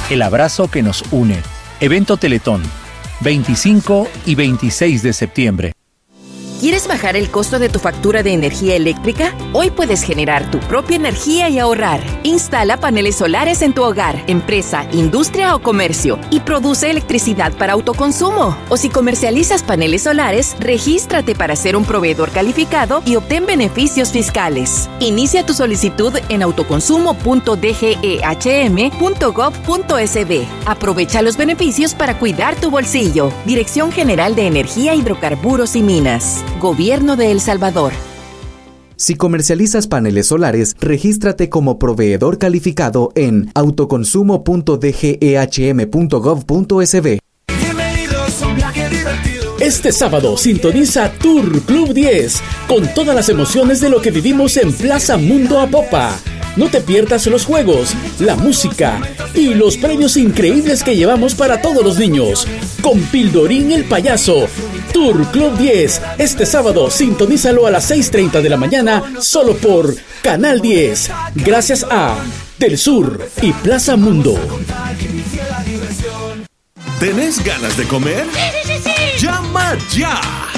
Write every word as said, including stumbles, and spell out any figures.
El abrazo que nos une. Evento Teletón, veinticinco y veintiséis de septiembre. ¿Quieres bajar el costo de tu factura de energía eléctrica? Hoy puedes generar tu propia energía y ahorrar. Instala paneles solares en tu hogar, empresa, industria o comercio y produce electricidad para autoconsumo. O si comercializas paneles solares, regístrate para ser un proveedor calificado y obtén beneficios fiscales. Inicia tu solicitud en autoconsumo punto d g e h m punto gov punto s b. Aprovecha los beneficios para cuidar tu bolsillo. Dirección General de Energía, Hidrocarburos y Minas. Gobierno de El Salvador. Si comercializas paneles solares, regístrate como proveedor calificado en autoconsumo punto d g e h m punto gov punto s b. Este sábado sintoniza Tour Club diez con todas las emociones de lo que vivimos en Plaza Mundo Apopa. No te pierdas los juegos, la música y los premios increíbles que llevamos para todos los niños. Con Pildorín el Payaso. Tour Club diez. Este sábado sintonízalo a las seis treinta de la mañana solo por Canal diez. Gracias a Del Sur y Plaza Mundo. ¿Tenés ganas de comer? ¡Sí, sí, sí, sí! ¡Llama ya!